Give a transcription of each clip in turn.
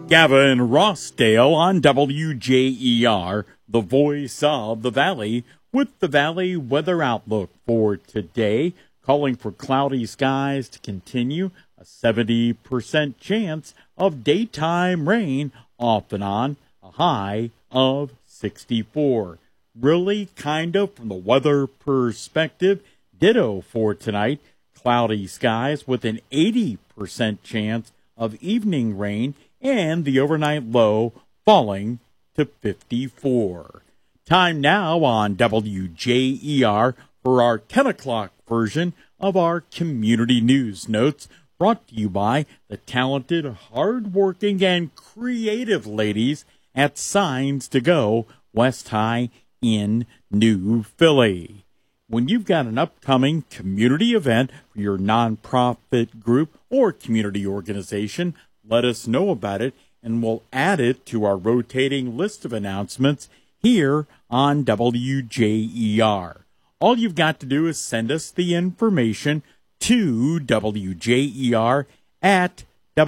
Gavin Rossdale on WJER, the voice of the Valley, with the Valley weather outlook for today, calling for cloudy skies to continue, a 70% chance of daytime rain off and on, a high of 64. Really kind of from the weather perspective, ditto for tonight, cloudy skies with an 80% chance of evening rain, and the overnight low falling to 54. Time now on WJER for our 10 o'clock version of our community news notes, brought to you by the talented, hardworking, and creative ladies at Signs to Go West High in New Philly. When you've got an upcoming community event for your nonprofit group or community organization, let us know about it, and we'll add it to our rotating list of announcements here on WJER. All you've got to do is send us the information to WJER at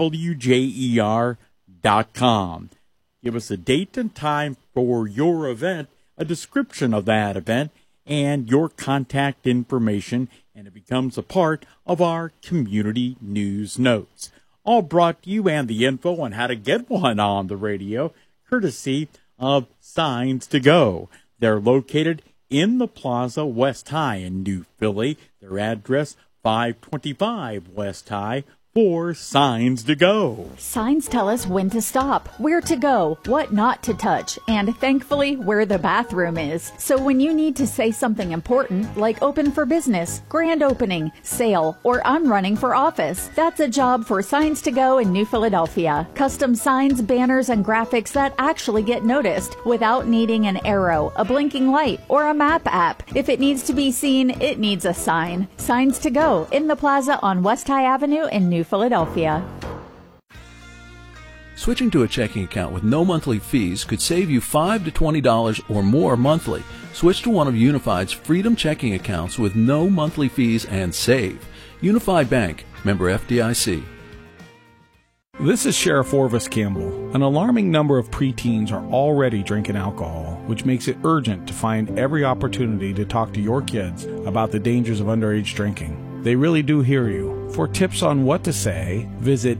WJER.com. Give us a date and time for your event, a description of that event, and your contact information, and it becomes a part of our community news notes. All brought to you, and the info on how to get one on the radio, courtesy of Signs to Go. They're located in the Plaza West High in New Philly. Their address, 525 West High, for Signs to Go. Signs tell us when to stop, where to go, what not to touch, and thankfully where the bathroom is. So when you need to say something important, like open for business, grand opening, sale, or I'm running for office, that's a job for Signs to Go in New Philadelphia. Custom signs, banners, and graphics that actually get noticed without needing an arrow, a blinking light, or a map app. If it needs to be seen, it needs a sign. Signs to Go in the Plaza on West High Avenue in New Philadelphia. Switching to a checking account with no monthly fees could save you $5 to $20 or more monthly. Switch to one of Unified's Freedom checking accounts with no monthly fees and save. Unified Bank, member FDIC. This is Sheriff Orvis Campbell. An alarming number of preteens are already drinking alcohol, which makes it urgent to find every opportunity to talk to your kids about the dangers of underage drinking. They really do hear you. For tips on what to say, visit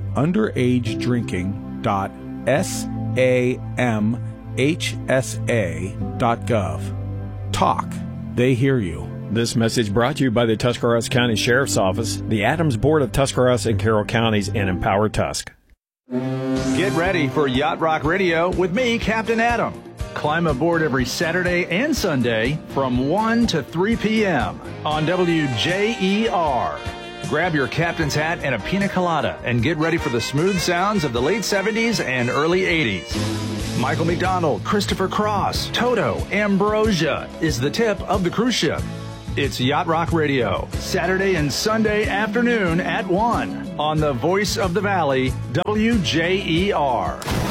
underagedrinking.samhsa.gov. Talk. They hear you. This message brought to you by the Tuscarawas County Sheriff's Office, the Adams Board of Tuscarawas and Carroll Counties, and Empower Tusk. Get ready for Yacht Rock Radio with me, Captain Adam. Climb aboard every Saturday and Sunday from 1 to 3 p.m. on WJER. Grab your captain's hat and a pina colada and get ready for the smooth sounds of the late 70s and early 80s. Michael McDonald, Christopher Cross, Toto, Ambrosia is the tip of the cruise ship. It's Yacht Rock Radio, Saturday and Sunday afternoon at 1 on the Voice of the Valley, WJER.